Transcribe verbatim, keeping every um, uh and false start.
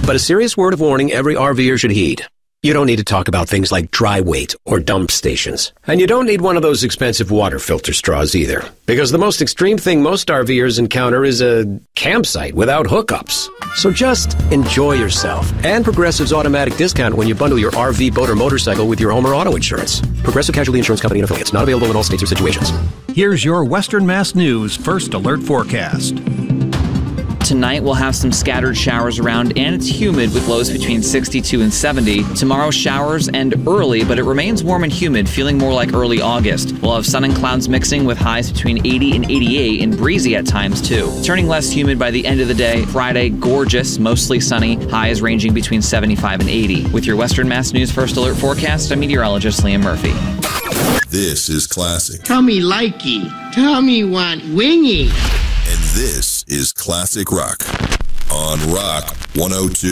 But a serious word of warning every RVer should heed. You don't need to talk about things like dry weight or dump stations. And you don't need one of those expensive water filter straws either. Because the most extreme thing most RVers encounter is a campsite without hookups. So just enjoy yourself and Progressive's automatic discount when you bundle your R V, boat, or motorcycle with your home or auto insurance. Progressive Casualty Insurance Company and affiliates. Not available in all states or situations. Here's your Western Mass News First Alert forecast. Tonight we'll have some scattered showers around and it's humid with lows between sixty-two and seventy. Tomorrow showers end early, but it remains warm and humid, feeling more like early August. We'll have sun and clouds mixing with highs between eighty and eighty-eight and breezy at times too. Turning less humid by the end of the day. Friday, gorgeous, mostly sunny, highs ranging between seventy-five and eighty. With your Western Mass News First Alert forecast, I'm meteorologist Liam Murphy. This is classic. Tell me likey. Tell me want wingy. And this is Classic Rock on Rock one oh two.